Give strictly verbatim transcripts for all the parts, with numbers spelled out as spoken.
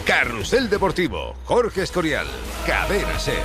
Carrusel Deportivo, Jorge Escorial, Cadena Ser.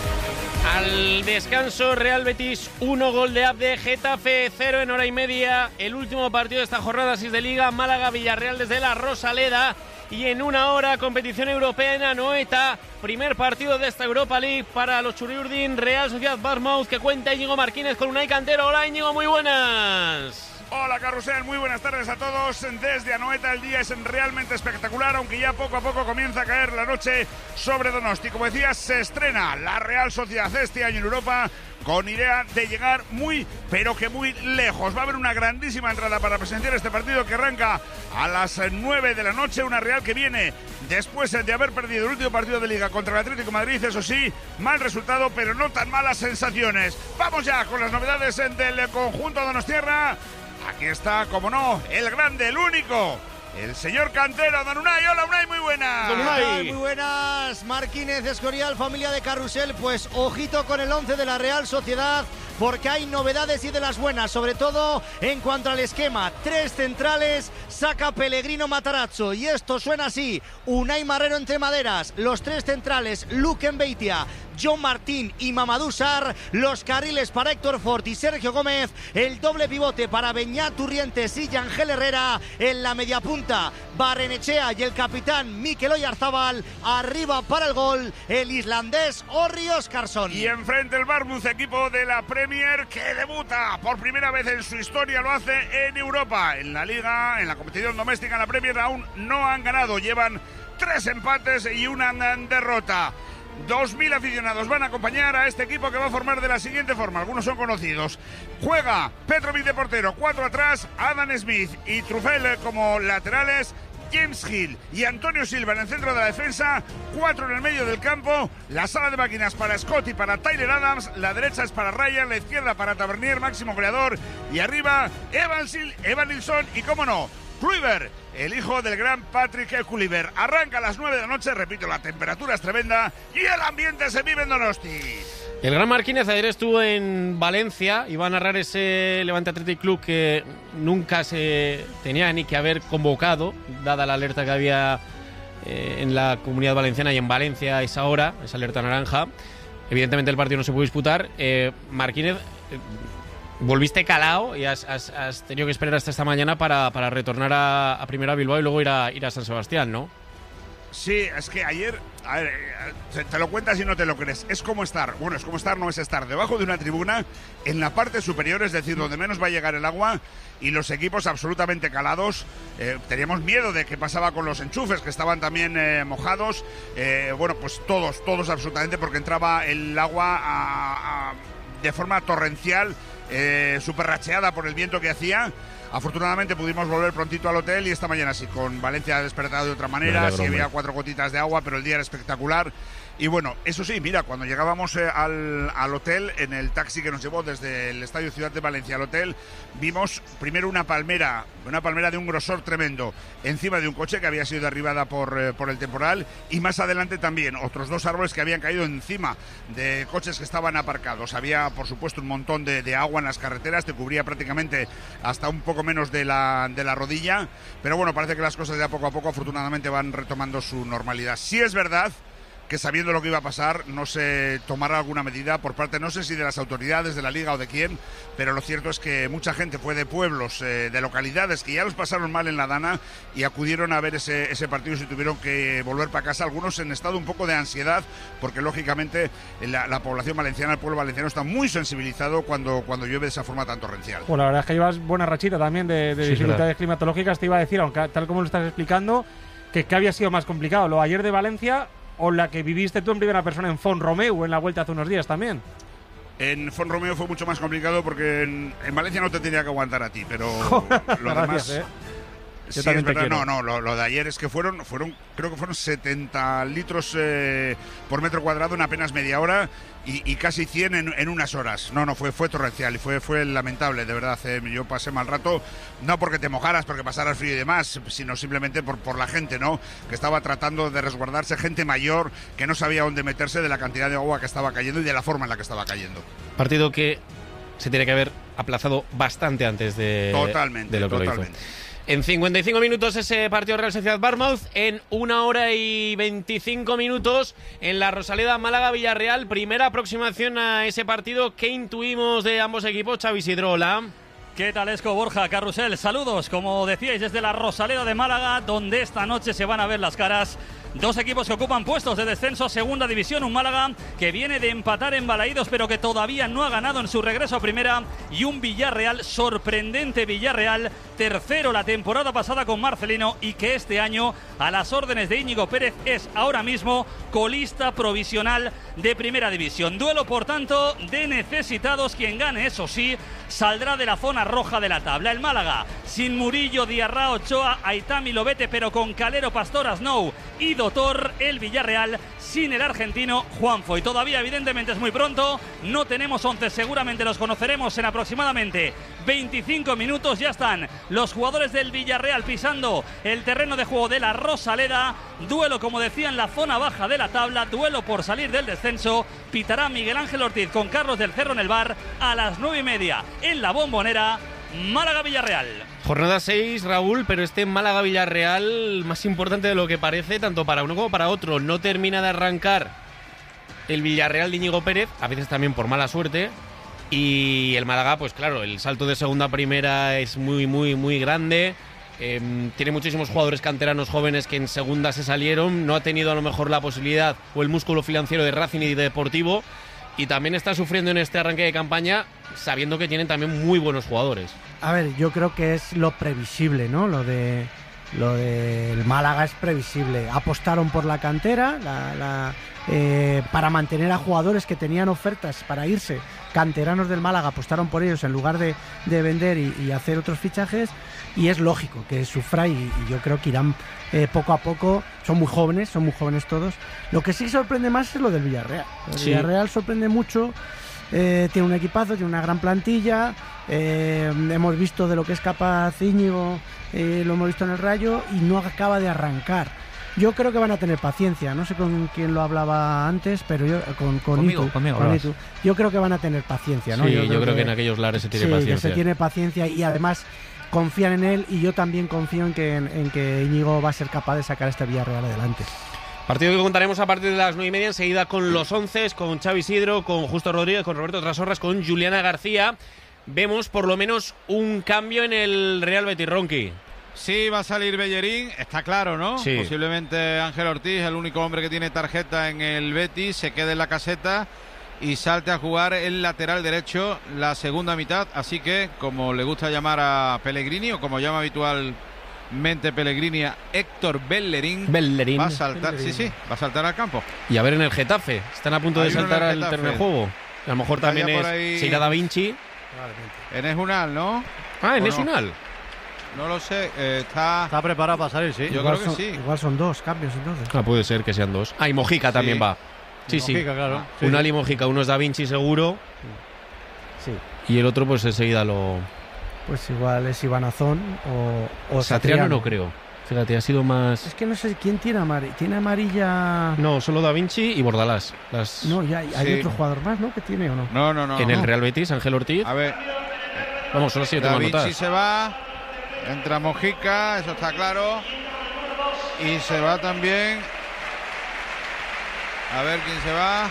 Al descanso, Real Betis uno, gol de Abde, Getafe cero en hora y media. El último partido de esta jornada seis de Liga, Málaga-Villarreal desde la Rosaleda. Y en una hora, competición europea en Anoeta. Primer partido de esta Europa League para los Churiurdin, Real Sociedad Bournemouth, que cuenta Íñigo Martínez con Unai Cantero. Hola Íñigo, muy buenas. Hola Carrusel, muy buenas tardes a todos. Desde Anoeta el día es realmente espectacular, aunque ya poco a poco comienza a caer la noche sobre Donosti. Como decías, se estrena la Real Sociedad este año en Europa con idea de llegar muy, pero que muy lejos. Va a haber una grandísima entrada para presenciar este partido que arranca a las nueve de la noche. Una Real que viene después de haber perdido el último partido de Liga contra el Atlético de Madrid. Eso sí, mal resultado, pero no tan malas sensaciones. Vamos ya con las novedades del conjunto donostiarra. Aquí está, como no, el grande, el único, el señor Cantero, don Unai. Hola Unai, muy buenas. Don Unai. Muy buenas, Martínez, Escorial, familia de Carrusel. Pues ojito con el once de la Real Sociedad, porque hay novedades y de las buenas, sobre todo en cuanto al esquema. Tres centrales, saca Pellegrino Matarazzo, y esto suena así: Unai Marrero entre maderas, los tres centrales, Luque Mbeitia, John Martín y Mamadou Sarr, los carriles para Héctor Fort y Sergio Gómez, el doble pivote para Beñat Turrientes y Ángel Herrera, en la media punta Barrenechea y el capitán Mikel Oyarzábal, arriba para el gol el islandés Orri Óskarsson. Y enfrente el Bournemouth, equipo de la Premier que debuta por primera vez en su historia, lo hace en Europa, en la Liga, en la competición doméstica, en la Premier aún no han ganado, llevan tres empates y una derrota. Dos mil aficionados van a acompañar a este equipo que va a formar de la siguiente forma. Algunos son conocidos. Juega Petrovic de portero, cuatro atrás, Adam Smith y Truffel como laterales, James Hill y Antonio Silva en el centro de la defensa, cuatro en el medio del campo, la sala de máquinas para Scott y para Tyler Adams, la derecha es para Ryan, la izquierda para Tavernier, máximo goleador, y arriba Evan, Sil Evan Nilsson y, cómo no, Kluivert, el hijo del gran Patrick Kluivert. Arranca a las nueve de la noche, repito, la temperatura es tremenda y el ambiente se vive en Donosti. El gran Martínez ayer estuvo en Valencia, iba a narrar ese Levante Athletic Club que nunca se tenía ni que haber convocado, dada la alerta que había eh, en la Comunidad Valenciana y en Valencia a esa hora, esa alerta naranja. Evidentemente el partido no se pudo disputar. Eh, Martínez, eh, volviste calado y has, has, has tenido que esperar hasta esta mañana para, para retornar a, a Primera Bilbao y luego ir a, ir a San Sebastián, ¿no? Sí, es que ayer, a ver, te lo cuentas y no te lo crees. Es como estar, bueno, es como estar, no es estar debajo de una tribuna en la parte superior, es decir, donde menos va a llegar el agua, y los equipos absolutamente calados. Eh, teníamos miedo de qué pasaba con los enchufes, que estaban también eh, mojados. Eh, bueno, pues todos, todos absolutamente, porque entraba el agua a, a, de forma torrencial, eh, súper racheada por el viento que hacía. Afortunadamente pudimos volver prontito al hotel y esta mañana sí, con Valencia despertado de otra manera, sí había cuatro gotitas de agua, pero el día era espectacular. Y bueno, eso sí, mira, cuando llegábamos eh, al, al hotel, en el taxi que nos llevó desde el Estadio Ciudad de Valencia al hotel, vimos primero una palmera, una palmera de un grosor tremendo, encima de un coche que había sido derribada por, eh, por el temporal, y más adelante también otros dos árboles que habían caído encima de coches que estaban aparcados. Había, por supuesto, un montón de, de agua en las carreteras, te cubría prácticamente hasta un poco menos de la, de la rodilla, pero bueno, parece que las cosas ya poco a poco, afortunadamente, van retomando su normalidad. Sí es verdad que, sabiendo lo que iba a pasar, no se tomará alguna medida por parte, no sé si de las autoridades, de la Liga o de quién, pero lo cierto es que mucha gente fue de pueblos, eh, de localidades que ya los pasaron mal en la Dana y acudieron a ver ese, ese partido y se tuvieron que volver para casa, algunos en estado un poco de ansiedad, porque lógicamente la, la población valenciana, el pueblo valenciano está muy sensibilizado cuando, cuando llueve de esa forma tan torrencial. Pues la verdad es que llevas buena rachita también de, de sí, dificultades claro. climatológicas. Te iba a decir, aunque tal como lo estás explicando, que, que había sido más complicado, lo ayer de Valencia o la que viviste tú en primera persona en Font-Romeu en la vuelta hace unos días también. En Font-Romeu fue mucho más complicado porque en, en Valencia no te tenía que aguantar a ti, pero lo Gracias, demás... ¿eh? Sí, es verdad, no, no, lo, lo de ayer es que fueron, fueron, creo que fueron setenta litros eh, por metro cuadrado en apenas media hora y, y casi cien en, en unas horas. No, no, fue, fue torrencial y fue, fue lamentable, de verdad. Eh, yo pasé mal rato, no porque te mojaras, porque pasaras frío y demás, sino simplemente por, por la gente, ¿no? Que estaba tratando de resguardarse, gente mayor que no sabía dónde meterse de la cantidad de agua que estaba cayendo y de la forma en la que estaba cayendo. Partido que se tiene que haber aplazado bastante antes de, totalmente, de lo que totalmente. lo hizo. En cincuenta y cinco minutos ese partido Real Sociedad-Bournemouth, en una hora y veinticinco minutos en la Rosaleda Málaga-Villarreal. Primera aproximación a ese partido. ¿Qué intuimos de ambos equipos? Xavi Sidrola. ¿Qué tal, Esco, Borja, Carrusel? Saludos, como decíais, desde la Rosaleda de Málaga, donde esta noche se van a ver las caras. Dos equipos que ocupan puestos de descenso a Segunda División. Un Málaga que viene de empatar en Balaídos, pero que todavía no ha ganado en su regreso a Primera. Y un Villarreal, sorprendente Villarreal, tercero la temporada pasada con Marcelino, y que este año, a las órdenes de Íñigo Pérez, es ahora mismo colista provisional de Primera División. Duelo, por tanto, de necesitados. Quien gane, eso sí, saldrá de la zona roja de la tabla. El Málaga, sin Murillo, Diarra, Ochoa, Aitami, Lobete, pero con Calero, Pastor, Snow y Dotor. El Villarreal sin el argentino Juanfo. Y todavía, evidentemente, es muy pronto. No tenemos once, seguramente los conoceremos en aproximadamente veinticinco minutos. Ya están los jugadores del Villarreal pisando el terreno de juego de la Rosaleda. Duelo, como decía, en la zona baja de la tabla. Duelo por salir del descenso. Pitará Miguel Ángel Ortiz con Carlos del Cerro en el bar a las nueve y media en la Bombonera. Málaga-Villarreal. Jornada seis, Raúl, pero este Málaga-Villarreal más importante de lo que parece, tanto para uno como para otro. No termina de arrancar el Villarreal de Íñigo Pérez, a veces también por mala suerte. Y el Málaga, pues claro, el salto de segunda a primera es muy, muy, muy grande. Eh, tiene muchísimos jugadores canteranos jóvenes que en segunda se salieron. No ha tenido a lo mejor la posibilidad o el músculo financiero de Racing y de Deportivo. Y también está sufriendo en este arranque de campaña, sabiendo que tienen también muy buenos jugadores. A ver, yo creo que es lo previsible, ¿no? Lo de lo del Málaga es previsible. Apostaron por la cantera la, la, eh, para mantener a jugadores que tenían ofertas para irse. Canteranos del Málaga apostaron por ellos en lugar de, de vender y, y hacer otros fichajes. Y es lógico que sufra, y, y yo creo que irán eh, poco a poco. Son muy jóvenes, son muy jóvenes todos. Lo que sí sorprende más es lo del Villarreal. El sí. Villarreal sorprende mucho. Eh, tiene un equipazo, tiene una gran plantilla. Eh, hemos visto de lo que es capaz Íñigo, eh, lo hemos visto en el Rayo, y no acaba de arrancar. Yo creo que van a tener paciencia. No sé con quién lo hablaba antes, pero yo con, con conmigo, Itu, conmigo, con Itu. Yo creo que van a tener paciencia, ¿no? Sí, yo, yo creo, creo que, que en aquellos lares se tiene sí, paciencia. Que se tiene paciencia, y además confían en él, y yo también confío en que, en, en que Íñigo va a ser capaz de sacar este Villarreal adelante. Partido que contaremos a partir de las nueve y media, enseguida con los once, con Xavi Sidro, con Justo Rodríguez, con Roberto Trasorras, con Juliana García. Vemos por lo menos un cambio en el Real Betis, Ronqui. Sí, va a salir Bellerín, está claro, ¿no? Sí. Posiblemente Ángel Ortiz, el único hombre que tiene tarjeta en el Betis, se quede en la caseta y salte a jugar el lateral derecho la segunda mitad. Así que, como le gusta llamar a Pellegrini, o como llama habitualmente Pellegrini a Héctor Bellerín, Bellerín. va a saltar, Bellerín. sí, sí, va a saltar al campo. Y a ver en el Getafe, están a punto Hay de saltar al terreno de juego. A lo mejor Está también ya por es ahí se irá Da Vinci. Enes Unal, ¿no? Ah, Enes ¿O no? Unal. No lo sé, eh, está... Está preparado para salir, sí. Yo igual creo que son, sí. Igual son dos cambios entonces. Ah, puede ser que sean dos. Ah, y Mojica Sí. también va. Sí, sí. Mojica, claro. Sí, Unal sí. y Mojica, uno es Da Vinci seguro. Sí. Y el otro pues enseguida lo... Pues igual es Iván Azón o, o Satriano Satriano. no creo. Fíjate, ha sido más... Es que no sé quién tiene amarilla. Tiene amarilla... No, solo Da Vinci y Bordalás. Las... No, ya hay, hay Sí. otro jugador más, ¿no? Que tiene o no. No, no, no. En el no. Real Betis, Ángel Ortiz. A ver, Vamos, solo siete Da más Vinci notas. se va, entra Mojica, eso está claro. Y se va también. A ver quién se va.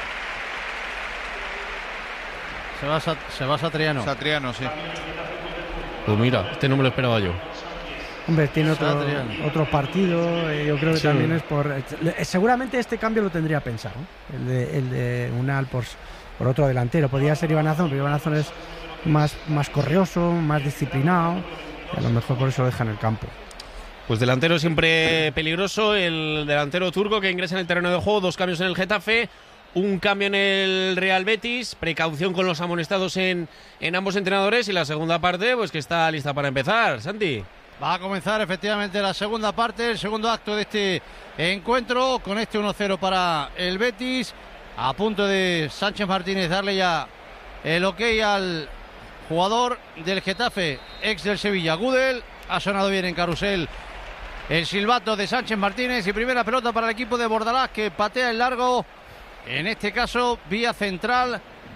Se va, Sat- se va Satriano. Satriano, sí. Pues mira, este no me lo esperaba yo. Hombre, tiene otro, Satriano. otro partido. eh, yo creo que Sí. también es por... eh, Seguramente este cambio lo tendría pensado, ¿no? El de, el de Unal por, por otro delantero. Podría ser Iván Azón, pero Iván Azón es más, más correoso, más disciplinado. Y a lo mejor por eso lo deja en el campo. Pues delantero siempre peligroso, el delantero turco que ingresa en el terreno de juego, dos cambios en el Getafe, un cambio en el Real Betis, precaución con los amonestados en, en ambos entrenadores, y la segunda parte pues que está lista para empezar. Santi. Va a comenzar efectivamente la segunda parte, el segundo acto de este encuentro, con este uno cero para el Betis. A punto de Sánchez Martínez darle ya el ok al jugador del Getafe, ex del Sevilla, Gudel. Ha sonado bien en carrusel el silbato de Sánchez Martínez, y primera pelota para el equipo de Bordalás, que patea el largo, en este caso vía central,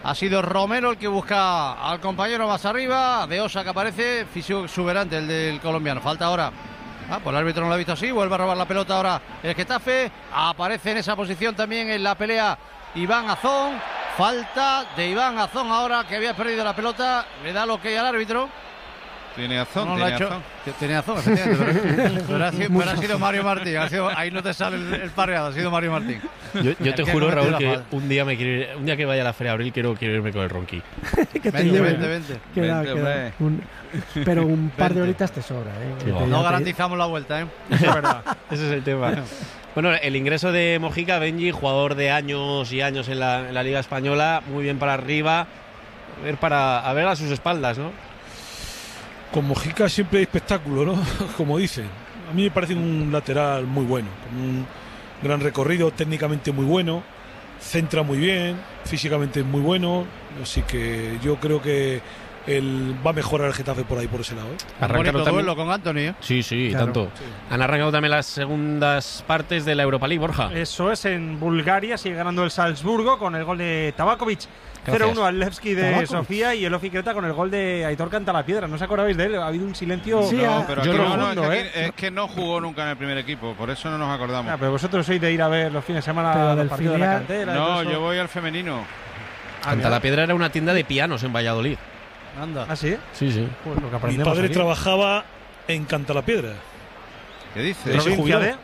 Ha sido Romero el que busca al compañero más arriba. De Osa que aparece, físico exuberante el del colombiano. Falta ahora. Ah, pues el árbitro no lo ha visto así. Vuelve a robar la pelota ahora el Getafe. Aparece en esa posición también en la pelea Iván Azón. Falta de Iván Azón ahora, que había perdido la pelota. Le da lo que hay al árbitro. Tiene Azón, no, tiene hecho, Azón. Tiene Azón, efectivamente. Pero, pero, ha, sido, pero ha sido Mario Martín. Ha sido, ahí no te sale el, el pareado, ha sido Mario Martín. Yo, yo te juro, Raúl, que un día me quiero ir, un día que vaya a la Feria de Abril quiero, quiero irme con el Ronqui. Que te vente, lleve. vente, vente. Queda, Vente, queda. Un, pero un par Vente. de horitas te sobra, ¿eh? Sí, Te- va. ya No te- garantizamos la vuelta, ¿eh? Eso es verdad. Ese es el tema. Bueno, el ingreso de Mojica, Benji, jugador de años y años en la, en la Liga Española, muy bien para arriba, a ver, para, a ver a sus espaldas, ¿no? Con Mojica siempre hay espectáculo, ¿no? Como dicen. A mí me parece un lateral muy bueno, con un gran recorrido, técnicamente muy bueno, centra muy bien, físicamente es muy bueno, así que yo creo que él va a mejorar el Getafe por ahí, por ese lado, ¿eh? Arrancaron Bonito también- duelo con Anthony, ¿eh? Sí, sí, Claro. tanto. Han arrancado también las segundas partes de la Europa League, Borja. Eso es, en Bulgaria sigue ganando el Salzburgo con el gol de Tabakovic. cero uno al Levski de Tabakovic. Sofía y el Ofi Creta con el gol de Aitor Cantalapiedra. ¿No os acordabais de él? Ha habido un silencio Sí, No, ah, pero yo aquí no, no, no, es, profundo, que ¿eh? aquí- es que no jugó nunca en el primer equipo, por eso no nos acordamos. Ah, pero vosotros sois de ir a ver los fines de semana Pero los del partidos de la filial- cantera. y No, todo eso. yo voy al femenino. Ah, Canta mira. la Piedra era una tienda de pianos en Valladolid. Anda. ¿Ah, sí? Sí, sí. Pues lo que Mi aprendemos padre aquí. trabajaba en Cantalapiedra. ¿Qué dices? Pero se ¿Provincia jubiló. de?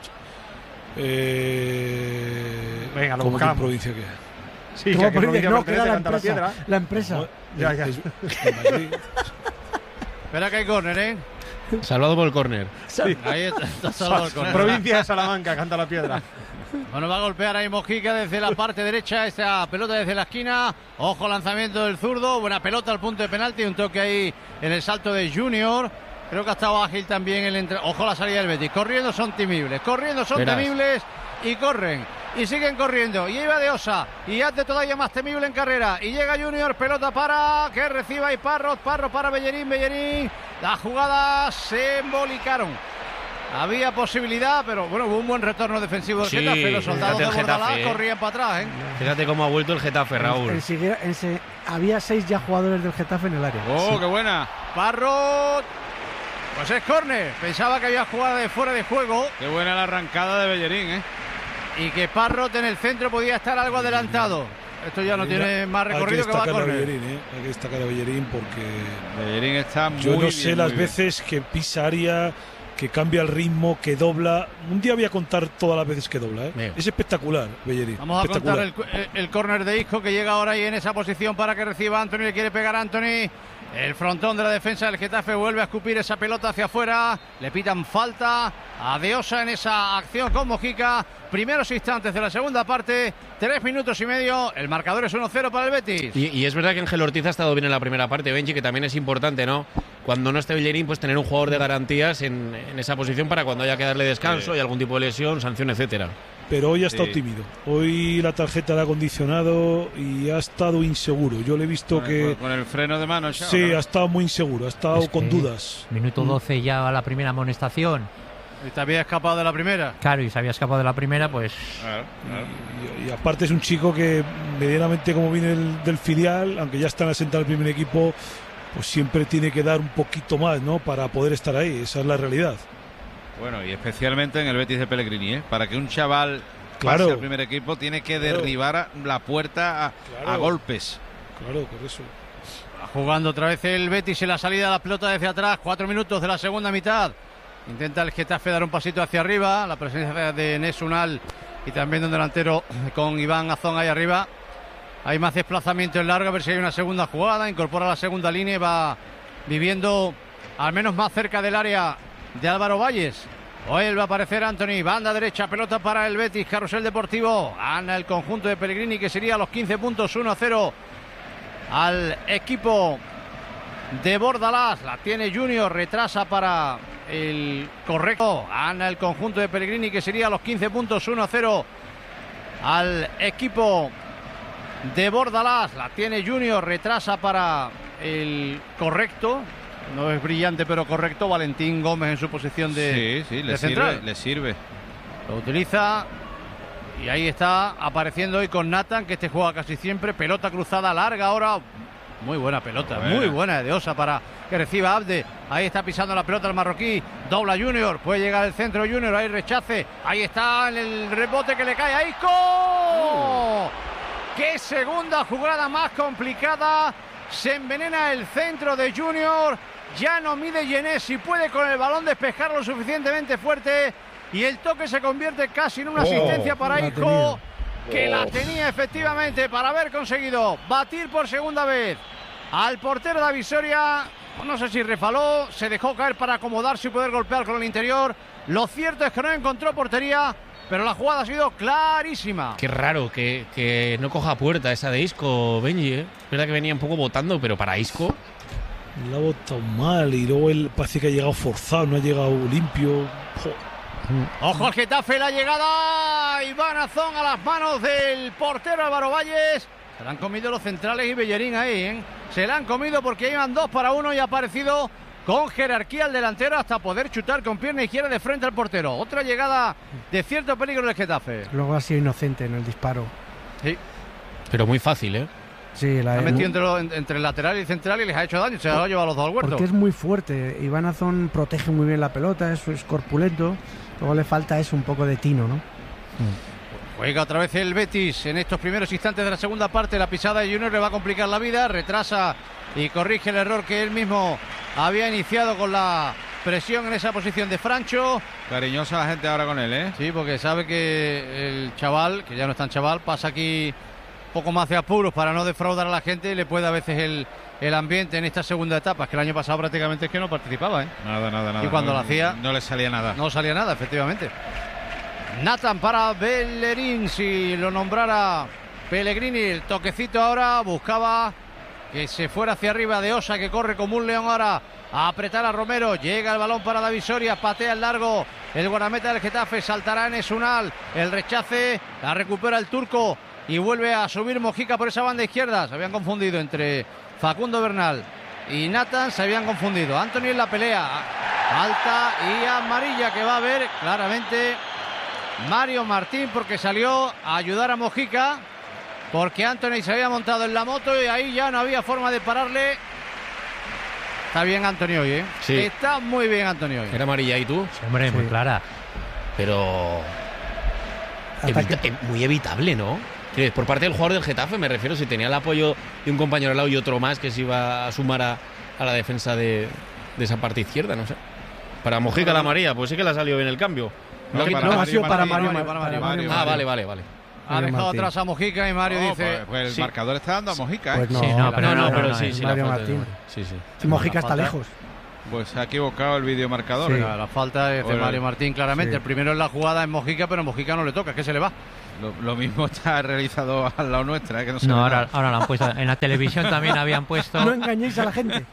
Eh, Venga, lo ¿cómo que buscamos. provincia qué? Sí, ¿Cómo que a qué provincia? provincia No, pertenece queda la Cantalapiedra. empresa. La empresa. No, Ya, ya. es- es Madrid. Espera que hay córner, ¿eh? Salvado por el córner. Ahí está, está salvado el córner. Provincia de Salamanca, canta la piedra. Bueno, va a golpear ahí Mojica desde la parte derecha, esta pelota desde la esquina. Ojo, lanzamiento del zurdo, buena pelota al punto de penalti, un toque ahí en el salto de Junior. Creo que ha estado ágil también el entre... Ojo la salida del Betis, corriendo son temibles, corriendo son Verás. temibles y corren. Y siguen corriendo, y iba de Osa, y hace todavía más temible en carrera. Y llega Junior, pelota para que reciba ahí Parrot, Parrot para Bellerín, Bellerín. Las jugadas se embolicaron. Había posibilidad, pero bueno, hubo un buen retorno defensivo del Sí, Getafe. Los soldados de fíjate el Bordalás Getafe, ¿eh? corrían para atrás, ¿eh? Fíjate cómo ha vuelto el Getafe, Raúl. En Siguera- en se- había seis ya jugadores del Getafe en el área. ¡Oh, Sí. qué buena! Parrot. Pues es córner. Pensaba que había jugada de fuera de juego ¡Qué buena la arrancada de Bellerín, eh! y que Parrot en el centro podía estar algo adelantado. Esto ya no Hay tiene más Hay recorrido que que va a destacar a córner. Bellerín, ¿eh? Hay que destacar a Bellerín porque Bellerín está muy yo no bien, sé muy las bien. veces que pisa área, que cambia el ritmo, que dobla. Un día voy a contar todas las veces que dobla, ¿eh? Veo. Es espectacular, Bellerín. Vamos a contar espectacular. el, el, el córner de Isco que llega ahora ahí en esa posición para que reciba Anthony. Le quiere pegar a Anthony. El frontón de la defensa del Getafe vuelve a escupir esa pelota hacia afuera. Le pitan falta a Deosa en esa acción con Mojica. Primeros instantes de la segunda parte. Tres minutos y medio. El marcador es uno cero para el Betis. Y, y es verdad que Ángel Ortiz ha estado bien en la primera parte, Benji, que también es importante, ¿no? Cuando no esté Bellerín, pues tener un jugador de garantías en, en esa posición para cuando haya que darle descanso y algún tipo de lesión, sanción, etcétera. Pero hoy ha estado Sí. tímido. Hoy la tarjeta le ha condicionado y ha estado inseguro. Yo le he visto Con, que el, con el freno de mano, Xavi, sí, ¿no? ha estado muy inseguro, ha estado Es con que dudas. Minuto doce ya a la primera amonestación. Y te había escapado de la primera. Claro, y se había escapado de la primera, pues Claro, claro. Y, y aparte es un chico que medianamente como viene del, del filial, aunque ya está asentado en el primer equipo, pues siempre tiene que dar un poquito más, ¿no? Para poder estar ahí. Esa es la realidad. Bueno, y especialmente en el Betis de Pellegrini, ¿eh? Para que un chaval Claro. pase al primer equipo tiene que Claro. derribar a- la puerta a, Claro. a golpes. Claro, por eso. Jugando otra vez el Betis en la salida de la pelota desde atrás. Cuatro minutos de la segunda mitad. Intenta el Getafe dar un pasito hacia arriba. La presencia de Nesunal y también de un delantero con Iván Azón ahí arriba. Hay más desplazamiento en largo. A ver si hay una segunda jugada. Incorpora la segunda línea y va viviendo al menos más cerca del área de Álvaro Valles. Hoy va a aparecer Anthony. Banda derecha. Pelota para el Betis. Carrusel Deportivo. Gana el conjunto de Pellegrini que sería a los quince puntos. uno a cero al equipo de Bordalás. La tiene Junior, retrasa para el correcto. Gana el conjunto de Pellegrini que sería a los quince puntos. uno a cero al equipo de Bordalás. La tiene Junior, retrasa para el correcto. No es brillante pero correcto. Valentín Gómez en su posición de, Sí, sí, de le central. sirve, le sirve. Lo utiliza Y ahí está apareciendo hoy con Nathan, que este juega casi siempre. Pelota cruzada larga ahora. Muy buena pelota, buena. muy buena de Osa para que reciba Abde. Ahí está pisando la pelota el marroquí. Dobla Junior, puede llegar el centro Junior, ahí rechace. Ahí está en el rebote que le cae a Isco. Uh. ¡Qué segunda jugada más complicada! Se envenena el centro de Junior. Ya no mide Yenés si puede con el balón despejarlo suficientemente fuerte. Y el toque se convierte casi en una oh, asistencia para Isco, que oh. la tenía efectivamente para haber conseguido batir por segunda vez al portero de Avisoria. No sé si refaló, se dejó caer para acomodarse y poder golpear con el interior. Lo cierto es que no encontró portería, pero la jugada ha sido clarísima. Qué raro que, que no coja puerta esa de Isco, Benji, ¿eh? Es verdad que venía un poco botando, pero para Isco... La ha botado mal y luego él parece que ha llegado forzado, no ha llegado limpio. Oh. Ojo al Getafe, la llegada. Iván Azón a las manos del portero Álvaro Valles. Se la han comido los centrales y Bellerín ahí, ¿eh? Se la han comido porque iban dos para uno y ha aparecido con jerarquía el delantero hasta poder chutar con pierna izquierda de frente al portero. Otra llegada de cierto peligro del Getafe. Luego ha sido inocente en el disparo. Sí. Pero muy fácil, ¿eh? Sí, la ha metido entre, lo, entre el lateral y el central y les ha hecho daño. Se lo ha llevado los dos al huerto. Porque es muy fuerte. Iván Azón protege muy bien la pelota, es, es corpulento. Luego le falta eso, un poco de tino, ¿no? Mm. Juega otra vez el Betis en estos primeros instantes de la segunda parte. La pisada de Junior le va a complicar la vida. Retrasa y corrige el error que él mismo había iniciado con la presión en esa posición de Francho. Cariñosa la gente ahora con él, ¿eh? Sí, porque sabe que el chaval, que ya no es tan chaval, pasa aquí poco más de apuros para no defraudar a la gente y le puede a veces el, el ambiente en esta segunda etapa, es que el año pasado prácticamente es que no participaba, ¿eh? Nada, nada, nada. Y cuando no, lo hacía... No le salía nada. No salía nada, efectivamente. Nathan para Bellerín, si lo nombrara Pellegrini, el toquecito ahora, buscaba que se fuera hacia arriba de Osa, que corre como un león ahora a apretar a Romero. Llega el balón para David Soria, patea el largo el guardameta del Getafe, saltará en Esunal, el rechace, la recupera el turco y vuelve a subir Mojica por esa banda izquierda. Se habían confundido entre Facundo Bernal y Nathan, se habían confundido. Anthony en la pelea, alta y amarilla que va a ver claramente Mario Martín, porque salió a ayudar a Mojica, porque Anthony se había montado en la moto y ahí ya no había forma de pararle. Está bien Anthony hoy, ¿eh? Sí. Está muy bien Anthony hoy. ¿Era amarilla y tú? Sí, hombre, sí. Muy clara. Pero... Evita muy evitable, ¿no? Por parte del jugador del Getafe, me refiero, si tenía el apoyo de un compañero al lado y otro más que se iba a sumar a, a la defensa de, de esa parte izquierda, no sé. Para Mojica la amarilla, pues sí que le ha salido bien el cambio. No, no, no ha sido para Mario, Mario, para Mario, Mario, Mario. Ah, vale, vale, vale. Ha dejado Martín atrás a Mojica y Mario no, dice... Pues, pues el sí. marcador está dando a Mojica, ¿eh? Pues no, sí, no, pero, no, no, pero no, sí, sí, Mario la Martín. Sí, sí. sí Mojica está lejos. Pues se ha equivocado el videomarcador. Sí. La, la falta es de Mario Martín, claramente. Sí. El primero en la jugada es Mojica, pero Mojica no le toca, es que se le va. Lo, lo mismo está realizado al lado nuestra, ¿eh? Que no, se no ahora, ahora lo han puesto. En la televisión también habían puesto. No engañéis a la gente.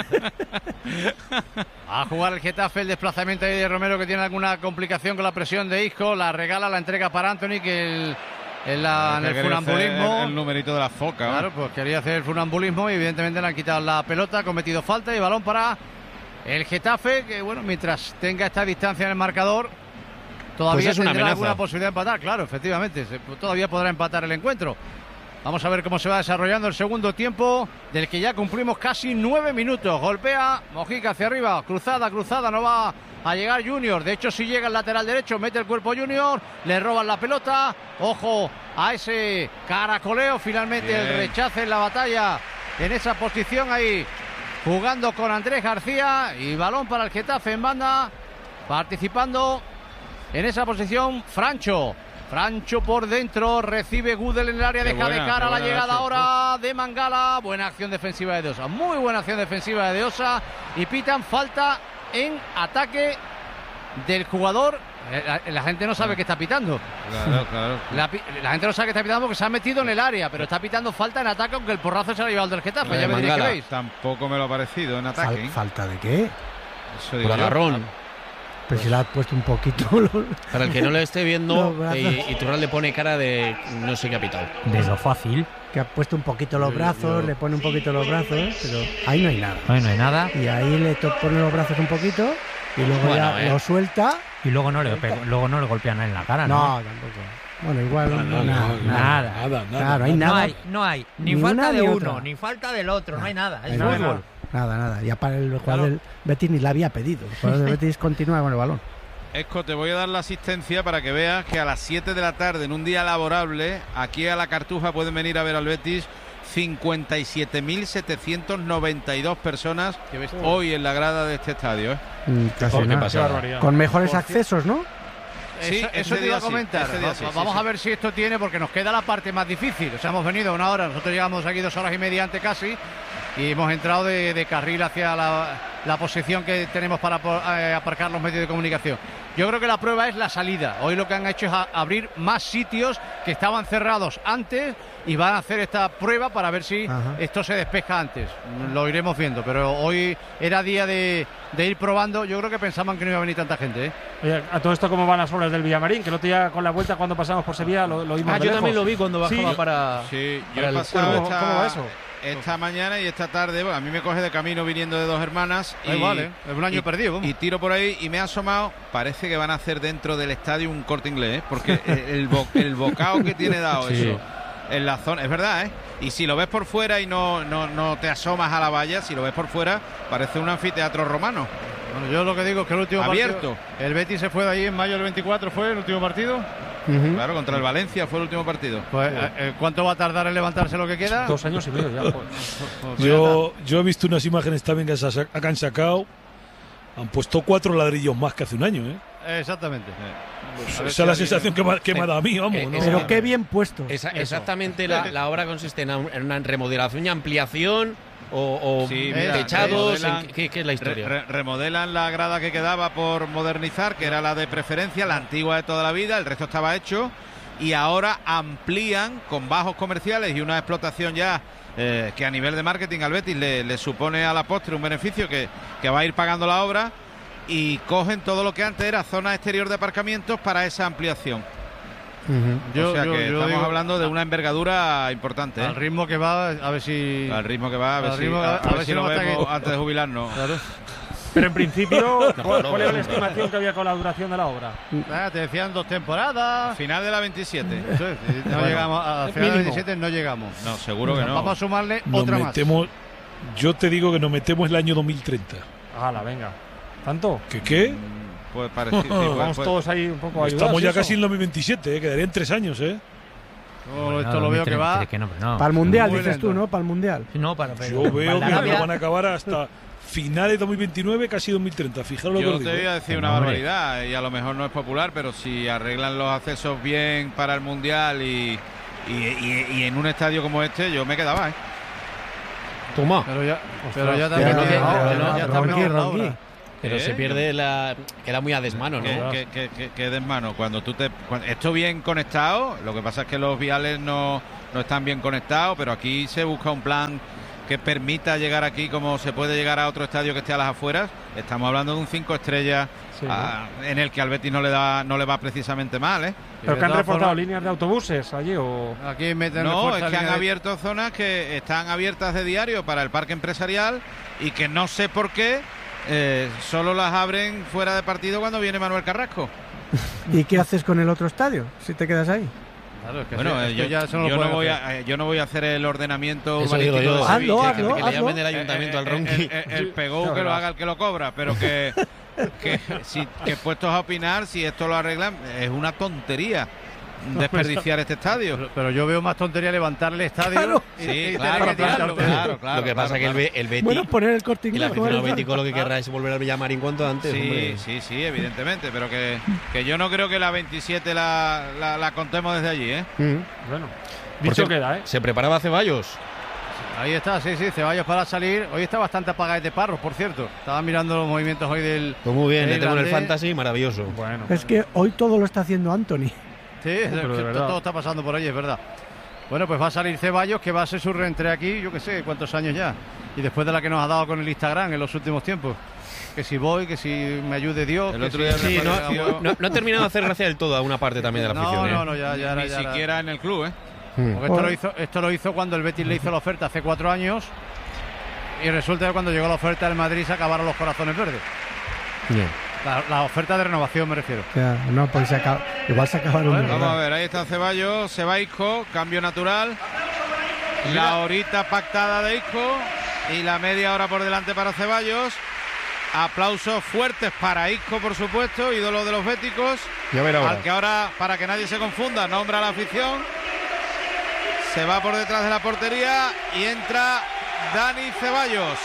A jugar el Getafe, el desplazamiento ahí de Romero, que tiene alguna complicación con la presión de Isco. La regala, la entrega para Anthony, que el, el, la, en el funambulismo. El, el numerito de la foca. Claro, ¿no? Pues quería hacer el funambulismo y evidentemente le han quitado la pelota, ha cometido falta y balón para el Getafe, que bueno, mientras tenga esta distancia en el marcador, todavía pues es una tendrá amenaza. alguna posibilidad de empatar, claro, efectivamente, se, todavía podrá empatar el encuentro. Vamos a ver cómo se va desarrollando el segundo tiempo, del que ya cumplimos casi nueve minutos. Golpea Mojica hacia arriba, cruzada, cruzada, no va a llegar Junior. De hecho, si llega el lateral derecho, mete el cuerpo Junior, le roban la pelota. Ojo a ese caracoleo, finalmente Bien. El rechace en la batalla, en esa posición ahí, jugando con Andrés García, y balón para el Getafe en banda, participando en esa posición Francho. Francho por dentro, recibe Gudel en el área, qué deja buena, de cara la llegada ahora de Mangala. Buena acción defensiva de Deosa, muy buena acción defensiva de Deosa, y pitan falta en ataque del jugador. La, la gente no sabe que está pitando. Claro, claro. La, la gente no sabe que está pitando porque se ha metido en el área, pero está pitando falta en ataque, aunque el porrazo se lo ha llevado del Getafe. Eh, ya me diréis qué veis. Tampoco me lo ha parecido en ataque. Fal, ¿Falta de qué? Eso por agarrón. Pero pues si le ha puesto un poquito. Para el que no lo esté viendo, eh, Iturral le pone cara de no sé qué ha pitado. De lo fácil. Que ha puesto un poquito los brazos, le pone un poquito los brazos, pero ahí no hay nada. Ahí no hay nada. Y ahí le pone los brazos un poquito y luego bueno, ya eh. lo suelta. Y luego no le, luego no le golpean en la cara, ¿no? No, tampoco. Bueno, igual No, no, nada, no, nada. nada, nada. Claro, hay No nada. hay, no hay. Ni, Ni falta una de ni uno, otra. ni falta del otro. No hay nada. Es Nada, fútbol. Nada, nada. Ya para el jugador del Betis ni la había pedido. El jugador del Betis continúa con el balón. Esco, te voy a dar la asistencia para que veas que a las siete de la tarde, en un día laborable, aquí a la Cartuja pueden venir a ver al Betis cincuenta y siete mil setecientos noventa y dos personas hoy en la grada de este estadio, ¿eh? Mm, casi Oh, qué nada. pasada. Con mejores accesos, ¿no? Sí, eso, ese eso te día iba a sí, comentar. ese día Va- sí, sí, Vamos sí. a ver si esto tiene, porque nos queda la parte más difícil. O sea, hemos venido una hora, nosotros llegamos aquí dos horas y media antes casi, y hemos entrado de, de carril hacia la, la posición que tenemos para po- eh, aparcar los medios de comunicación. Yo creo que la prueba es la salida. Hoy lo que han hecho es a- abrir más sitios que estaban cerrados antes y van a hacer esta prueba para ver si Ajá. esto se despeja antes. Lo iremos viendo, pero hoy era día de, de ir probando. Yo creo que pensaban que no iba a venir tanta gente, ¿eh? Oye, a todo esto, ¿cómo van las obras del Villamarín? Que el otro día con la vuelta cuando pasamos por Sevilla lo, lo vimos Ah, de yo lejos. también lo vi cuando bajaba Sí. para. Sí, yo para he el pasado Cuervo. esta, ¿Cómo va eso? esta mañana y esta tarde. Bueno, a mí me coge de camino viniendo de Dos Hermanas. Da y, igual, ¿eh? Es un año y- perdido, vamos. Y tiro por ahí y me ha asomado. Parece que van a hacer dentro del estadio un Corte Inglés, ¿eh? Porque el, el, bo- el bocado que tiene dado Sí. eso en la zona, es verdad, ¿eh? Y si lo ves por fuera y no, no, no te asomas a la valla, si lo ves por fuera, parece un anfiteatro romano. Bueno, yo lo que digo es que el último Abierto. partido, el Betis se fue de ahí en mayo del veinticuatro, ¿fue el último partido? Claro, contra el Valencia fue el último partido. Pues, eh, eh, ¿cuánto va a tardar en levantarse lo que queda? Dos años y medio ya. joder. Pues, Yo, yo he visto unas imágenes también que se ha- que han sacado. Han puesto cuatro ladrillos más que hace un año, ¿eh? Exactamente. Esa es la sensación que me, que me ha dado a mí, vamos. Eh, ¿no? esa- Pero qué bien puesto. Esa- exactamente, la, la obra consiste en una, en una remodelación y ampliación o, o Sí, mira, techados. remodelan- en- ¿qué, qué es la historia? Re- re- remodelan la grada que quedaba por modernizar, que era la de preferencia, la antigua de toda la vida, el resto estaba hecho, y ahora amplían con bajos comerciales y una explotación ya eh, que a nivel de marketing al Betis le, le supone a la postre un beneficio que, que va a ir pagando la obra, y cogen todo lo que antes era zona exterior de aparcamientos para esa ampliación. Yo- o sea yo- que yo estamos digo- hablando de una envergadura importante, ¿eh? Al ritmo que va, a ver si... Al ritmo que va, a ver al si, ritmo- a- a a ver ver si si lo no hasta vemos que- antes de jubilarnos. Pero en principio, ¿cuál, no, cuál era no, la no. estimación que había con la duración de la obra? Ah, te decían dos temporadas. Final de la veintisiete. Eso es, no Bueno, llegamos, al final del mínimo. veintisiete no llegamos. No, seguro que no. Vamos a sumarle Nos otra más. metemos, yo te digo que nos metemos el año dos mil treinta. Hala, venga. ¿Tanto? ¿Qué qué? Pues parecido. sí, pues- Vamos pues- todos ahí un poco ayudados. Estamos ya ¿y eso? casi en dos mil veintisiete, ¿eh? Quedarían tres años, ¿eh? Yo Bueno, esto lo veo que va. que no, pero no. Para el Mundial, Muy dices lento. tú, ¿no? Para el Mundial. No, para, pero- Yo veo para que la no Arabia- van a acabar hasta finales de dos mil veintinueve, casi dos mil treinta. Fijaros lo que Yo os te digo. voy a decir Que una no, hombre. barbaridad y a lo mejor no es popular, pero si arreglan los accesos bien para el Mundial y, y, y- y en un estadio como este, yo me quedaba, ¿eh? Toma. Pero ya, pero Ostras, ya también. pero no, tiene- pero ya no, está Ronqui, mejor la Ronqui. obra. Pero ¿Eh? se pierde la. Queda muy a desmano, Que, ¿no? que, que, que- que desmano. Cuando tú te. cuando- esto bien conectado, lo que pasa es que los viales no, no están bien conectados, pero aquí se busca un plan que permita llegar aquí como se puede llegar a otro estadio que esté a las afueras. Estamos hablando de un cinco estrellas Sí, ah, en el que al Betis no le da no le va precisamente mal, ¿eh? ¿Pero De que han todas reportado formas- líneas de autobuses allí o...? Aquí meten No, fuerza es que línea han de- abierto zonas que están abiertas de diario para el parque empresarial y que no sé por qué eh, solo las abren fuera de partido cuando viene Manuel Carrasco. ¿Y qué haces con el otro estadio si te quedas ahí? Claro, es que Bueno, sí, eh, esto yo, ya eso no lo yo no pueden voy hacer. a, eh, yo no voy a hacer el ordenamiento Eso digo urbanístico yo. de Sevilla. Hazlo, que, hazlo, que le llamen hazlo. del ayuntamiento Eh, al eh, Ronqui. eh, eh, El pegou Ya que lo verás. haga el que lo cobra, pero que, que, si, que puestos a opinar, si esto lo arreglan, es una tontería desperdiciar este estadio. Pero, pero yo veo más tontería levantar el estadio. Claro. y- Sí, y claro, tener que claro, tirarlo. claro, claro. Lo que pasa es que el, Be- el Betis, Bueno, poner el Corte el Inglés. aficionado joder, bético lo que querrá es volver al Villamarín cuanto antes. Sí, hombre. sí, sí, evidentemente, pero que, que yo no creo que la veintisiete la, la, la contemos desde allí, ¿eh? Mm. Bueno, Por dicho cierto, queda, ¿eh? Se preparaba Ceballos. Ahí está, sí, sí, Ceballos para salir. Hoy está bastante apagado de Parros, por cierto. Estaba mirando los movimientos hoy del. Pues muy bien, del le tengo en el irlandés. fantasy, maravilloso. Bueno. Es que hoy todo lo está haciendo Anthony. Sí, es pero que de verdad. todo está pasando por ahí, es verdad. Bueno, pues va a salir Ceballos, que va a ser su reentré aquí, yo qué sé, cuántos años ya. Y después de la que nos ha dado con el Instagram en los últimos tiempos. Que si voy, que si me ayude Dios. El que otro si- día Sí, reapareció- no, no, no ha terminado de hacer gracia del todo a una parte también de la afición. No, ¿eh? no, no, ya, ya, Ni era- ya era- siquiera en el club, ¿eh? Mm. Porque esto lo, hizo, esto lo hizo cuando el Betis le hizo la oferta hace cuatro años. Y resulta que cuando llegó la oferta del Madrid se acabaron los corazones verdes. Bien. La, la oferta de renovación me refiero. Ya, no, pues se acaba, igual se acabaron. Bueno, de vamos a verdad. ver, ahí está Ceballos, se va Isco, cambio natural. La horita pactada de Isco y la media hora por delante para Ceballos. Aplausos fuertes para Isco, por supuesto, ídolo de los béticos. Ya verá ahora. Al que ahora, para que nadie se confunda, nombra a la afición. Se va por detrás de la portería y entra Dani Ceballos.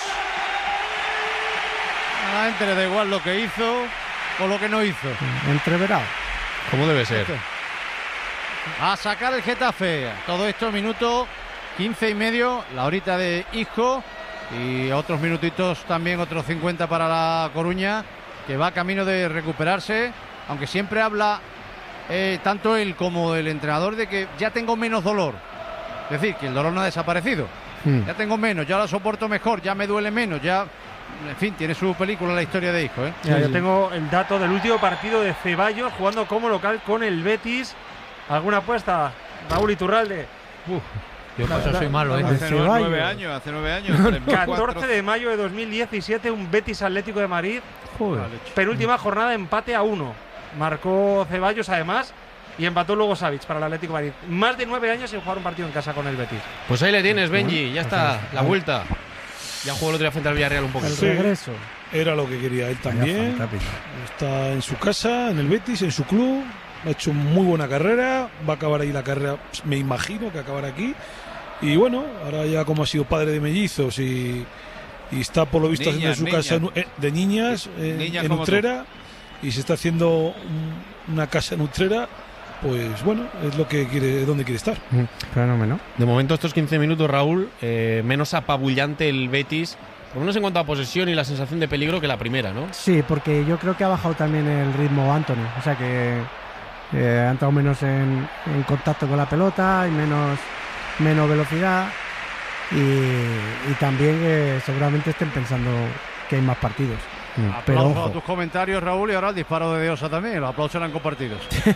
A la gente le da igual lo que hizo o lo que no hizo. Entreverado. ¿Cómo debe ser? A sacar el Getafe. Todo esto, minuto quince y medio, la horita de Isco. Y otros minutitos también, otros cincuenta para la Coruña, que va camino de recuperarse, aunque siempre habla eh, tanto él como el entrenador de que ya tengo menos dolor. Es decir, que el dolor no ha desaparecido. Hmm. Ya tengo menos, ya la soporto mejor, ya me duele menos, ya... En fin, tiene su película la historia de Isco, ¿eh? Ya, yo tengo el dato del último partido de Ceballos jugando como local con el Betis. ¿Alguna apuesta, Raúl Iturralde? Uf, yo para eso soy malo, ¿eh? Hace nueve, nueve años, hace nueve años. catorce de mayo de dos mil diecisiete, un Betis Atlético de Madrid. Joder. Penúltima jornada, empate a uno. Marcó Ceballos además y empató luego Savic para el Atlético de Madrid. Más de nueve años sin jugar un partido en casa con el Betis. Pues ahí le tienes, Benji, ya está, la vuelta. Ya jugó el otro día frente al Villarreal un poco. El Sí. regreso. Era lo que quería él también. Está en su casa, en el Betis, en su club. Ha hecho muy buena carrera. Va a acabar ahí la carrera, me imagino que acabará aquí. Y bueno, ahora ya como ha sido padre de mellizos y, y está por lo visto Niñas, haciendo su niñas. casa en- eh, de niñas, eh, Niñas en como Utrera, y se está haciendo un- una casa en Utrera, pues bueno, es lo que quiere, donde quiere estar. Fenómeno. De momento estos quince minutos, Raúl, eh, menos apabullante el Betis, por lo menos en cuanto a posesión y la sensación de peligro que la primera, ¿no? Sí, porque yo creo que ha bajado también el ritmo Anthony. O sea que eh, ha entrado menos en, en contacto con la pelota y menos, menos velocidad. Y, y también eh, seguramente estén pensando que hay más partidos. Pero Aplauso a ojo, tus comentarios, Raúl, y ahora el disparo de Diosa también. Los aplausos eran compartidos.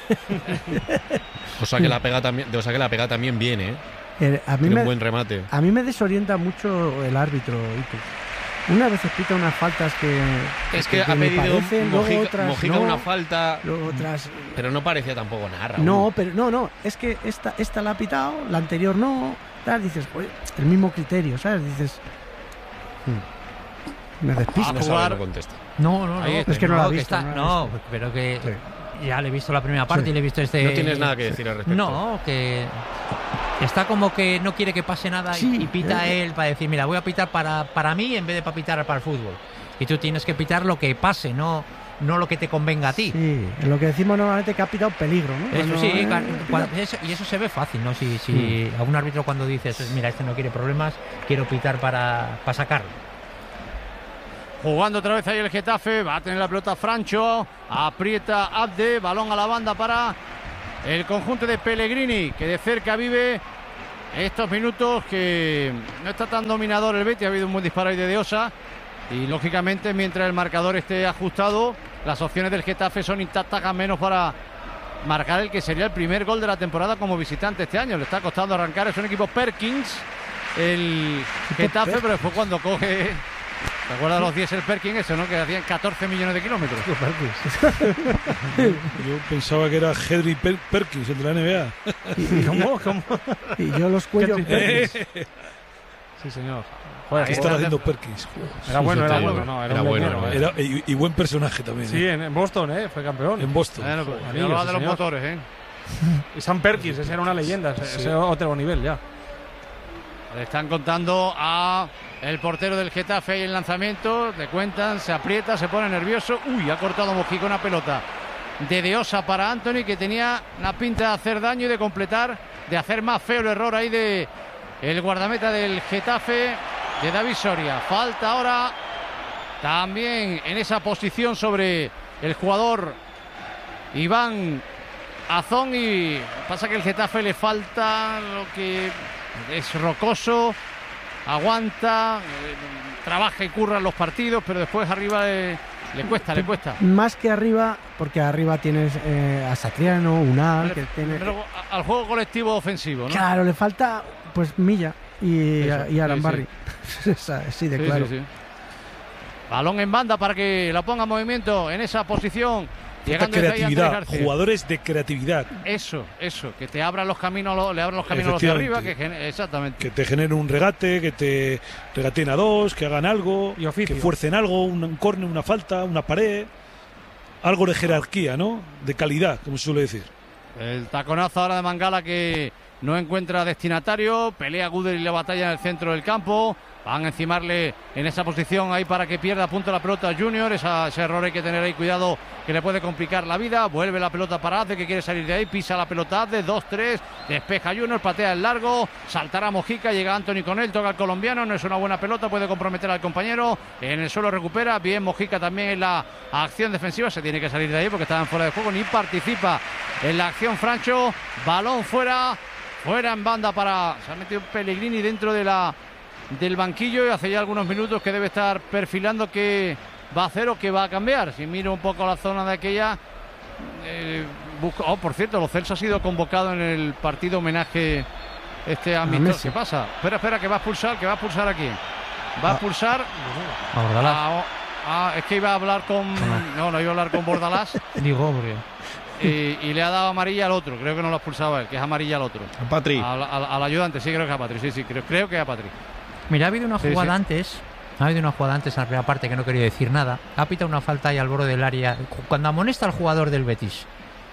O sea que la pega también, o sea que la pega también viene, ¿eh? eh, a, mí Tiene me, un buen remate. a mí me desorienta mucho el árbitro. Itu. Una vez pita unas faltas que. Es que ha me pedido parecen, luego Mojica, otras Mojica no, una falta, luego otras. pero no parecía tampoco nada, Raúl. No, pero no, no. Es que esta, esta la ha pitado, la anterior no. Tal, dices, oye, el mismo criterio, ¿sabes? Dices. hmm, Me despisto. no sabe, no contesta. No, no, no. Ahí está. Es que no la ha que visto, está- no la ha no, visto. pero que Sí. ya le he visto la primera parte Sí. y le he visto este. No tienes nada que decir al respecto. No, que está como que no quiere que pase nada y- Sí, y, pita eh. él para decir, mira, voy a pitar para, para mí en vez de para pitar para el fútbol. Y tú tienes que pitar lo que pase, no, no lo que te convenga a ti. Sí, lo que decimos normalmente que ha pitado peligro, ¿no? Eso Cuando, sí, eh, ca- pita- cuando- eso- y eso se ve fácil, ¿no? Si, si a un árbitro cuando dices, mira, este no quiere problemas, quiero pitar para, para sacarlo. Jugando otra vez ahí el Getafe, va a tener la pelota Francho, aprieta Abde, balón a la banda para el conjunto de Pellegrini, que de cerca vive estos minutos, que no está tan dominador el Betis, ha habido un buen disparo ahí de Deosa, y lógicamente mientras el marcador esté ajustado, las opciones del Getafe son intactas, a menos para marcar el que sería el primer gol de la temporada como visitante este año. Le está costando arrancar, es un equipo Perkins, el Getafe, pero después cuando coge... ¿Te acuerdas de los Diesel Perkins, eso, no? Que hacían catorce millones de kilómetros. Yo pensaba que era Henry Per- Perkins, el de la N B A. y, ¿Cómo? ¿Cómo? y yo los cuellos ¿Qué verdes. Sí, señor. Joder, ¿Qué que están era, haciendo Perkins? era bueno, era Sí, bueno, no, era, era un bueno, leñero, era ¿eh? Era, y, y buen personaje también. Sí, ¿eh? en, en Boston, ¿eh? Fue campeón. En Boston. Bueno, pues, Anillos, ya hablaba sí, de los señor. motores, ¿eh? Y Sam Perkins, ese era una leyenda, ese, ese otro nivel ya. Le están contando a el portero del Getafe ahí el lanzamiento, le cuentan, se aprieta, se pone nervioso. Uy, ha cortado Mojica una pelota de Deosa para Anthony, que tenía la pinta de hacer daño y de completar, de hacer más feo el error ahí de el guardameta del Getafe, de David Soria. Falta ahora también en esa posición sobre el jugador Iván Azón, y pasa que el Getafe le falta lo que es rocoso, aguanta, eh, trabaja y curra en los partidos, pero después arriba le, le cuesta, le cuesta. Más que arriba, porque arriba tienes eh, a Satriano, Unal, que tiene... Pero a- al juego colectivo ofensivo, ¿no? Claro, le falta pues Milla y, Eso, y Arambarri. sí, Esa- sí, de Sí, claro. sí, sí. Balón en banda para que la ponga en movimiento en esa posición. Esta creatividad, jugadores de creatividad. Eso, eso, que te abran los caminos, le abran los caminos a los de arriba, que exactamente. Que te generen un regate, que te regateen a dos, que hagan algo, que fuercen algo, un córner, una falta, una pared, algo de jerarquía, ¿no? De calidad, como se suele decir. El taconazo ahora de Mangala que no encuentra destinatario, pelea Gudel y la batalla en el centro del campo. Van a encimarle en esa posición ahí para que pierda punto la pelota Junior. Esa, ese error hay que tener ahí cuidado, que le puede complicar la vida. Vuelve la pelota para Azde, que quiere salir de ahí. Pisa la pelota Azde, dos tres. Despeja Junior, patea el largo. Saltará Mojica, llega Anthony con él. Toca al colombiano, no es una buena pelota, puede comprometer al compañero. En el suelo recupera. Bien Mojica también en la acción defensiva. Se tiene que salir de ahí porque estaban fuera de juego. Ni participa en la acción Francho. Balón fuera. Fuera en banda para... Se ha metido Pellegrini dentro de la... del banquillo y hace ya algunos minutos que debe estar perfilando que va a hacer o que va a cambiar. Si miro un poco la zona de aquella, eh, busco, oh, por cierto, Lo Celso ha sido convocado en el partido homenaje este amistoso. ¿Qué pasa? Espera, espera, que va a expulsar, que va a expulsar aquí. Va a expulsar a Bordalás. Ah, ah, es que iba a hablar con no, no iba a hablar con Bordalás. Digo, hombre. Y, y le ha dado amarilla al otro, creo que no lo ha expulsado él, que es amarilla al otro. A Patri. Al, al, al ayudante, sí, creo que a Patri, sí, sí, creo, creo que a Patri. Mira, ha habido una sí, jugada sí. antes, ha habido una jugada antes en la primera parte que no quería decir nada. Ha pitado una falta ahí al borde del área. Cuando amonesta al jugador del Betis,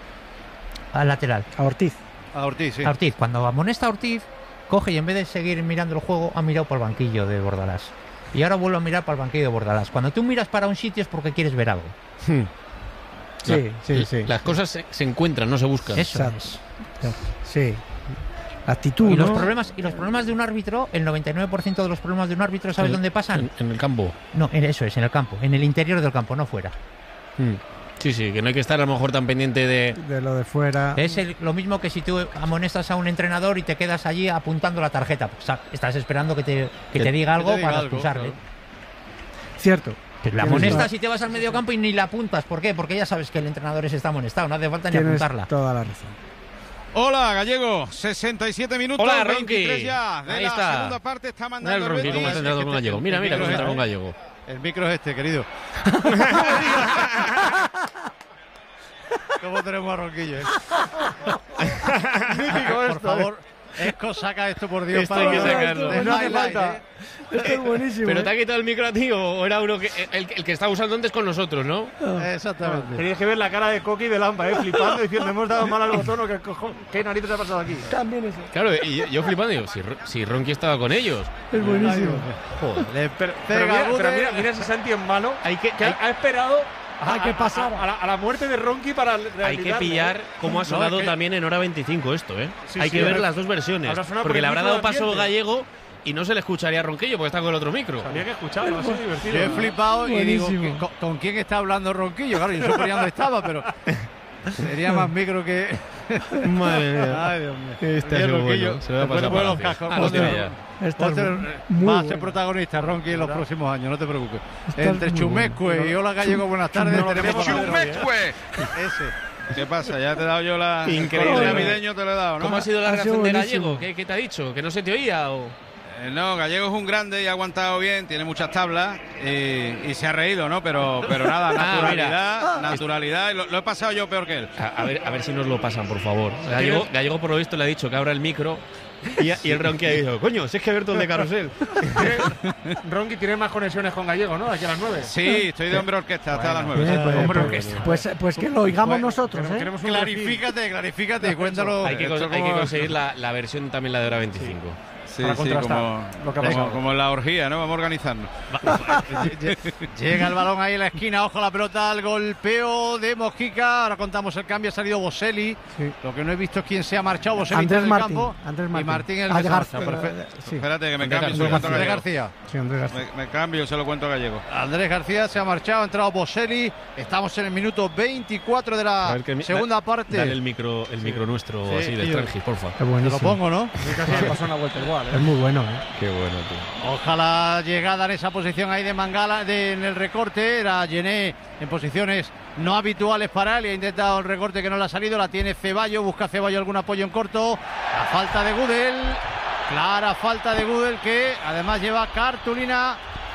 al lateral. A Ortiz. A Ortiz, sí. A Ortiz. Cuando amonesta a Ortiz, coge y en vez de seguir mirando el juego, ha mirado por el banquillo de Bordalás. Y ahora vuelve a mirar para el banquillo de Bordalás. Cuando tú miras para un sitio es porque quieres ver algo. Hmm. Sí, la, sí, sí. Las cosas se, se encuentran, no se buscan. Eso es. Sí. La actitud, y los ¿no? problemas y los problemas de un árbitro, el noventa y nueve por ciento de los problemas de un árbitro, ¿sabes en, dónde pasan? En, en el campo. No, en eso es, en el campo, en el interior del campo, no fuera. Hmm. Sí, sí, que no hay que estar a lo mejor tan pendiente de... De lo de fuera. Es el, lo mismo que si tú amonestas a un entrenador y te quedas allí apuntando la tarjeta. Pues, estás esperando que te, que te diga algo te diga para algo, expulsarle. Claro. Cierto. La amonestas y te vas al medio campo y ni la apuntas. ¿Por qué? Porque ya sabes que el entrenador ese está amonestado. No hace falta ni apuntarla. Toda la razón. Hola, Gallego. sesenta y siete minutos. Hola, Ronqui. Ya de Ahí la está. segunda parte está mandando el Ronqui, cómo está entrando con Gallego. Mira, mira cómo está con Gallego. El micro es este, querido. ¿Cómo tenemos a Ronquillo? Eh? Mítico esto. Por favor, Esco, saca esto por Dios. Esto hay que sacarlo. No hace falta. Esto es buenísimo. ¿Pero ¿eh? te ha quitado el micro a ti o era uno que el, el que estaba usando antes con nosotros, no? Exactamente. Tenías que ver la cara de Coqui y de Lampa, ¿eh? Flipando, diciendo, hemos dado mal al botón o qué cojones, qué narices ha pasado aquí. También eso. Claro, y yo, yo flipando, digo, si, si Ronqui estaba con ellos. Es buenísimo. Joder. Pero, pero, mira, pero mira, mira ese Santi en mano, Hay que, que hay, ha esperado a, a que pasara. A, a, la, a la muerte de Ronqui para hay que pillar cómo ha sonado no, es que... también en hora veinticinco esto, ¿eh? Sí, hay sí, que ver habrá, las dos versiones. Porque le habrá dado paso ambiente. Gallego y no se le escucharía a Ronquillo porque está con el otro micro. Había que escucharlo, va a ser divertido. Yo he flipado y digo, Buenísimo. ¿con, ¿con quién está hablando Ronquillo? Claro, yo suponía dónde estaba, pero sería más micro que... Madre mía. Ay, Dios mío. Este Bien, ha sido Ronquillo. bueno. Se me va a Te puedes pasar poner los palacios. cascos. Ah, lo Ponte- tiene ya. Esta es ponte- muy Vas a buena. ser protagonista, Ronqui, en los próximos años, no te preocupes. Esta es Entre muy Chumecue buena. y Hola Gallego, buenas tardes. No lo tenemos queremos a- saber hoy, ¿eh? ¡Chumecue! Ese. ¿Qué pasa? Ya te he dado yo la... Increíble. El navideño te lo he dado, ¿no? ¿Cómo ha sido la Ha reacción sido de buenísimo. Gallego? ¿Qué, ¿Qué te ha dicho? ¿Que no se te oía o...? Eh, no, Gallego es un grande y ha aguantado bien, tiene muchas tablas y, y se ha reído, ¿no? Pero, pero nada, Ah, naturalidad, naturalidad. Y lo, lo he pasado yo peor que él. A, a ver, a ver si nos lo pasan, por favor. Gallego, Gallego por lo visto, le ha dicho que abra el micro y, y el Ronqui ha dicho, coño, si es que Alberto el de Carrusel. Ronqui tiene más conexiones con Gallego, ¿no? Aquí a las nueve. Sí, estoy de hombre orquesta hasta las nueve. Bien, pues, hombre, pues, orquesta. pues, pues que lo oigamos nosotros, Queremos, ¿eh? queremos un Clarifícate, clarifícate, cuéntalo. Hay que, Esto hay que como- conseguir la, la versión también, la de hora veinticinco. Sí, para sí, contrastar como, lo que ha como- pasado. como en la orgía, ¿no? Vamos a organizarnos. Llega el balón ahí en la esquina, ojo la pelota al golpeo de Mojica. Ahora contamos el cambio, ha salido Boselli. Sí. Lo que no he visto es quién se ha marchado. Boselli Andrés está en el Martín. campo. Andrés Y Martín. Martín el Ah, que se ha García, marchado, perfecto. sí. Espérate, que me Andrés cambio y se lo cuento a Andrés Gallego. García. Sí, Andrés García. Me, me cambio y se lo cuento a Gallego. Andrés García se ha marchado, ha entrado Boselli. Estamos en el minuto veinticuatro de A la ver que mi- segunda da- parte. Dale el micro, el micro nuestro Sí, así de tío. Strangis, porfa. Qué Te lo buenísimo. pongo, ¿no? Casi me pasó una vuelta igual, Es ¿eh? muy bueno, ¿eh? Qué bueno, tío. Ojalá llegada en esa posición ahí de Mangala de, en el recorte. Era Gené en posiciones no habituales para él y ha intentado el recorte que no le ha salido. La tiene Ceballos, busca Ceballos algún apoyo en corto. La falta de Gudel, clara falta de Gudel que además lleva cartulina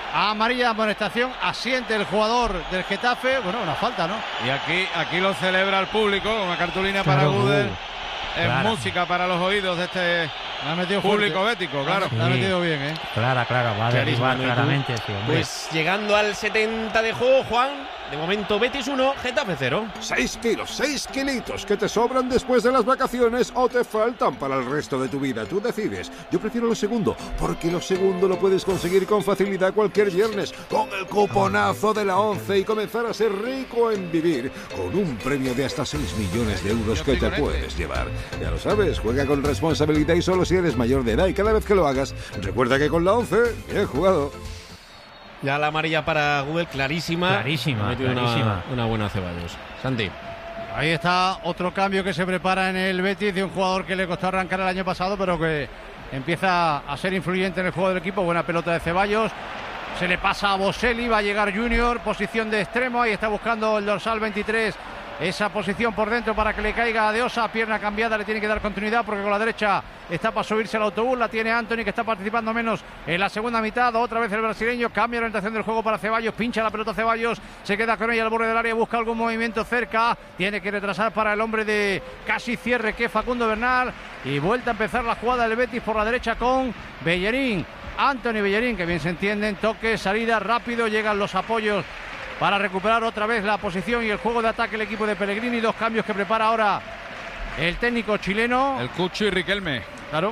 amarilla, amonestación, asiente el jugador del Getafe. Bueno, una falta, ¿no? Y aquí, aquí lo celebra el público, una cartulina para Claro, Gudel. uh, Es claro. música para los oídos de este La ha metido público fuerte. bético, claro. La ha metido bien, ¿eh? Clara, clara, va a Clarísimo, derribar ¿no? ¿Y tú? claramente, sí, hombre. Pues llegando al setenta de juego, Juan, de momento Betis uno, Getafe cero. Seis kilos, seis kilitos que te sobran después de las vacaciones o te faltan para el resto de tu vida. Tú decides. Yo prefiero lo segundo, porque lo segundo lo puedes conseguir con facilidad cualquier viernes con el cuponazo de la once y comenzar a ser rico en vivir con un premio de hasta seis millones de euros que te puedes llevar. Ya lo sabes, juega con responsabilidad y solo si eres mayor de edad, y cada vez que lo hagas, recuerda que con la once, bien jugado. Ya la amarilla para Google, clarísima. Clarísima, Ha metido clarísima. Una, una buena Ceballos. Santi. Ahí está otro cambio que se prepara en el Betis de un jugador que le costó arrancar el año pasado, pero que empieza a ser influyente en el juego del equipo. Buena pelota de Ceballos. Se le pasa a Boselli, va a llegar Junior, posición de extremo. Ahí está buscando el dorsal veintitrés esa posición por dentro para que le caiga a De Osa. Pierna cambiada, le tiene que dar continuidad porque con la derecha está para subirse al autobús. La tiene Anthony, que está participando menos en la segunda mitad. Otra vez el brasileño, cambia la orientación del juego para Ceballos, pincha la pelota Ceballos, se queda con ella al borde del área, busca algún movimiento cerca, tiene que retrasar para el hombre de casi cierre, que es Facundo Bernal, y vuelta a empezar la jugada del Betis por la derecha con Bellerín. Anthony Bellerín, que bien se entienden, toque, salida, rápido, llegan los apoyos para recuperar otra vez la posición y el juego de ataque el equipo de Pellegrini. Dos cambios que prepara ahora el técnico chileno. El Cucho y Riquelme. Claro.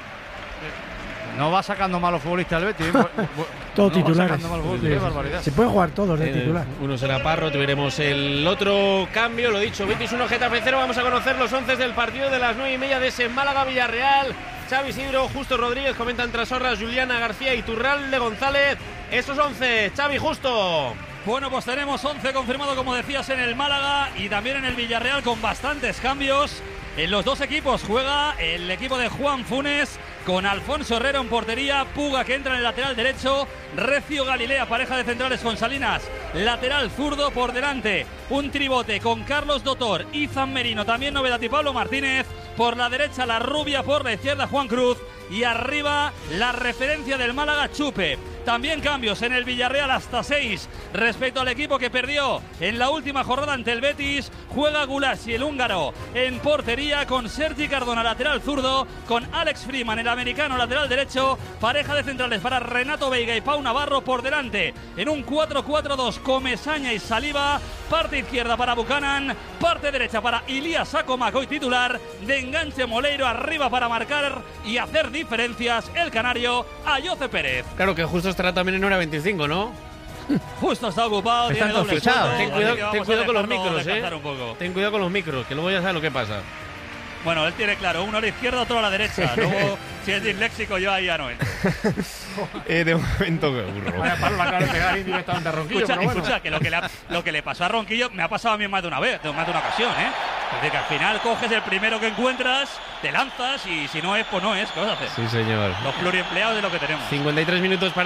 No va sacando malos futbolistas el Betis. Todo no titulares. Va sacando malos futbolistas. Qué barbaridad. Se pueden jugar todos de Eh, titular. Uno será Parro, tuviéramos el otro cambio, lo dicho, Betis uno, Getafe cero. Vamos a conocer los once del partido de las nueve y media de ese Málaga-Villarreal. Xavi Isidro, Justo Rodríguez, comentan Trasorras, Juliana García y Turralde González. Estos once, Xavi, Justo. Bueno, pues tenemos once confirmado, como decías, en el Málaga y también en el Villarreal, con bastantes cambios. En los dos equipos juega el equipo de Juan Funes con Alfonso Herrero en portería, Puga que entra en el lateral derecho, Recio Galilea, pareja de centrales con Salinas, lateral zurdo por delante, un tribote con Carlos Dotor, Izan Merino, también novedad, y Pablo Martínez, por la derecha la rubia, por la izquierda Juan Cruz, y arriba la referencia del Málaga, Chupe. También cambios en el Villarreal, hasta seis respecto al equipo que perdió en la última jornada ante el Betis. Juega Gulasi, el húngaro, en portería con Sergi Cardona, lateral zurdo, con Alex Freeman, el americano, lateral derecho. Pareja de centrales para Renato Veiga y Pau Navarro por delante en un cuatro cuatro dos, Comesaña y Saliba. Parte izquierda para Buchanan, parte derecha para Ilías Sacomac, hoy titular. De enganche Moleiro, arriba para marcar y hacer diferencias el canario, Ayoce Pérez. Claro que Justo estará también en hora veinticinco, ¿no? Justo está ocupado, Están tiene doble todos fichados. sueldo, Ten así cuidado, que ten vamos a cuidado con los dejarlo micros, descansar eh. un poco. Ten cuidado con los micros, que luego ya sabes lo que pasa. Bueno, él tiene claro, uno a la izquierda, otro a la derecha. Luego, si es disléxico, yo ahí ya no entro. eh, de momento, qué burro. Vaya palo, la acaba de pegar indirectamente a Ronquillo. Escucha, pero bueno. escucha, que lo que, le ha, lo que le pasó a Ronquillo me ha pasado a mí más de una vez, más de una ocasión, ¿eh? Es decir, que al final coges el primero que encuentras, te lanzas y si no es, pues no es. ¿Qué vas a hacer? Sí, señor. Los pluriempleados de lo que tenemos. cincuenta y tres minutos para